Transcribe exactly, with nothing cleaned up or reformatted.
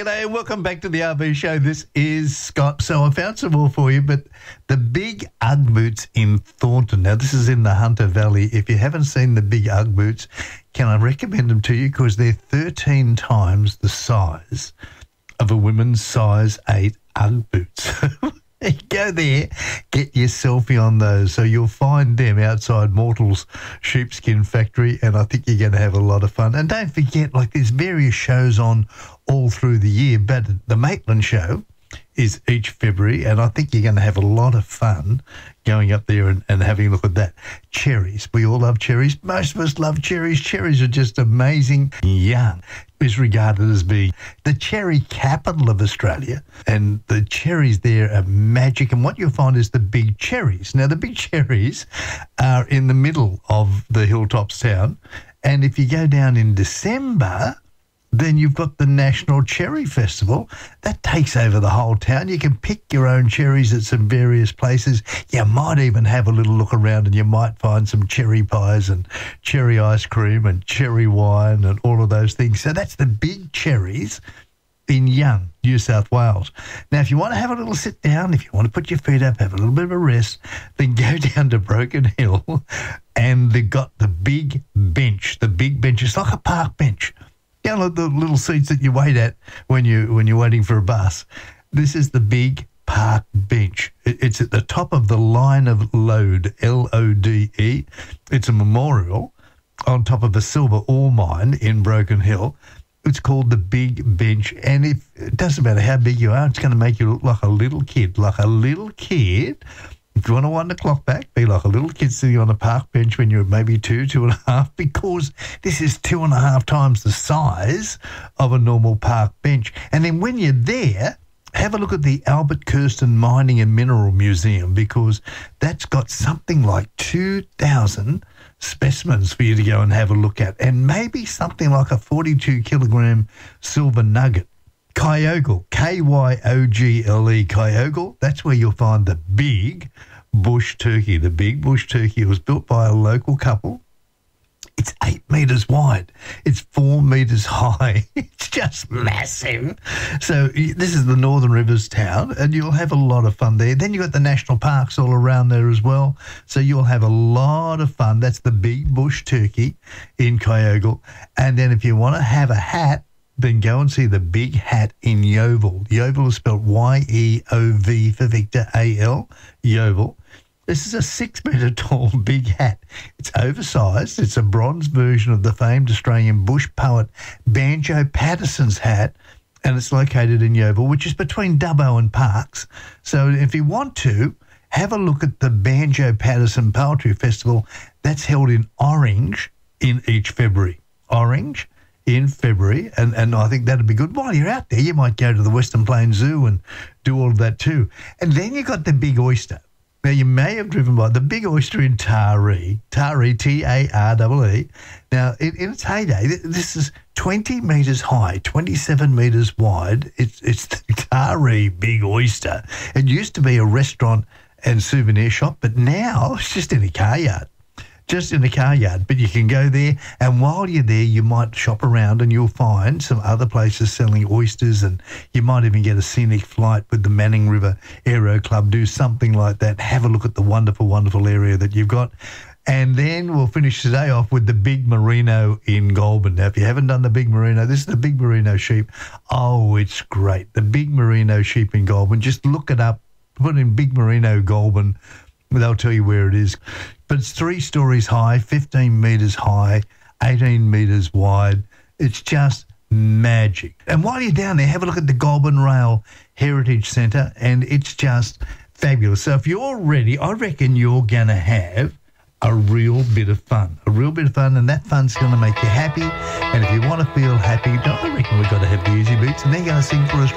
G'day and welcome back to the R V Show. This is Scott. So I found some more for you, but the Big Ugg Boots in Thornton. Now, this is in the Hunter Valley. If you haven't seen the Big Ugg Boots, can I recommend them to you? Because they're thirteen times the size of a women's size eight Ugg boots. Go there, get your selfie on those. So you'll find them outside Mortal's Sheepskin Factory, and I think you're going to have a lot of fun. And don't forget, like, there's various shows on all through the year, but the Maitland Show is each February, and I think you're going to have a lot of fun going up there and, and having a look at that. Cherries. We all love cherries. Most of us love cherries. Cherries are just amazing. Young is regarded as being the cherry capital of Australia, and the cherries there are magic. And what you'll find is the big cherries. Now, the big cherries are in the middle of the Hilltops town, and if you go down in December, then you've got the National Cherry Festival. That takes over the whole town. You can pick your own cherries at some various places. You might even have a little look around and you might find some cherry pies and cherry ice cream and cherry wine and all of those things. So that's the big cherries in Young, New South Wales. Now, if you want to have a little sit down, if you want to put your feet up, have a little bit of a rest, then go down to Broken Hill, and they've got the big bench. The big bench is like a park bench. You know, the little seats that you wait at when you when you're waiting for a bus. This is the big park bench. It's at the top of the line of Lode, L O D E. It's a memorial on top of a silver ore mine in Broken Hill. It's called the Big Bench, and if, it doesn't matter how big you are, it's going to make you look like a little kid, like a little kid. If you want to wind the clock back, be like a little kid sitting on a park bench when you're maybe two, two and a half, because this is two and a half times the size of a normal park bench. And then when you're there, have a look at the Albert Kirsten Mining and Mineral Museum, because that's got something like two thousand specimens for you to go and have a look at, and maybe something like a forty-two kilogram silver nugget. Kyogle, K Y O G L E, Kyogle, that's where you'll find the big bush turkey. The big bush turkey was built by a local couple. It's eight metres wide. It's four metres high. It's just massive. So this is the Northern Rivers town, and you'll have a lot of fun there. Then you've got the national parks all around there as well. So you'll have a lot of fun. That's the big bush turkey in Kyogle. And then if you want to have a hat, then go and see the Big Hat in Yeovil. Yeovil is spelled Y E O V for Victor, A L, Yeovil. This is a six-metre tall big hat. It's oversized. It's a bronze version of the famed Australian bush poet Banjo Patterson's hat, and it's located in Yeovil, which is between Dubbo and Parkes. So if you want to, have a look at the Banjo Patterson Poetry Festival. That's held in Orange in each February. Orange in February, and, and I think that'd be good. While you're out there, you might go to the Western Plains Zoo and do all of that too. And then you got the Big Oyster. Now, you may have driven by the Big Oyster in Taree, Taree, T A R E E. Now, in, in its heyday, this is twenty metres high, twenty-seven metres wide. It's, it's the Taree Big Oyster. It used to be a restaurant and souvenir shop, but now it's just in a car yard. Just in the car yard, but you can go there, and while you're there, you might shop around and you'll find some other places selling oysters, and you might even get a scenic flight with the Manning River Aero Club. Do something like that. Have a look at the wonderful, wonderful area that you've got. And then we'll finish today off with the Big Merino in Goulburn. Now, if you haven't done the Big Merino, this is the Big Merino sheep. Oh, it's great. The Big Merino sheep in Goulburn. Just look it up. Put in Big Merino Goulburn. They'll tell you where it is. But it's three stories high, fifteen metres high, eighteen metres wide. It's just magic. And while you're down there, have a look at the Goulburn Rail Heritage Centre, and it's just fabulous. So if you're ready, I reckon you're going to have a real bit of fun, a real bit of fun, and that fun's going to make you happy. And if you want to feel happy, I reckon we've got to have the Easy Beats, and they're going to sing for us